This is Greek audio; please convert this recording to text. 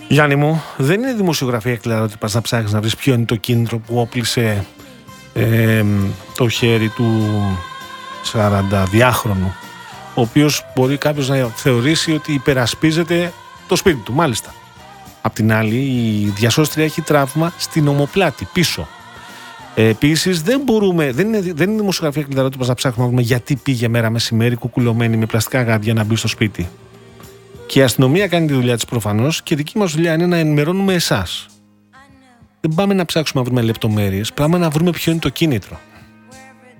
Γιάννη μου, δεν είναι δημοσιογραφία κληραρότυπας να ψάχνεις να βρεις ποιο είναι το κίνητρο που όπλησε το χέρι του 42χρονου, ο οποίος μπορεί κάποιος να θεωρήσει ότι υπερασπίζεται το σπίτι του, μάλιστα. Απ' την άλλη, η διασώστρια έχει τραύμα στην ομοπλάτη πίσω. Επίσης, δεν είναι δημοσιογραφία κληραρότυπας να ψάχνουμε να βρούμε γιατί πήγε μέρα μεσημέρι κουκουλωμένη με πλαστικά γάντια να μπει στο σπίτι. Και η αστυνομία κάνει τη δουλειά της προφανώς και δική μας δουλειά είναι να ενημερώνουμε εσάς. Δεν πάμε να ψάξουμε να βρούμε λεπτομέρειες, πάμε να βρούμε ποιο είναι το κίνητρο.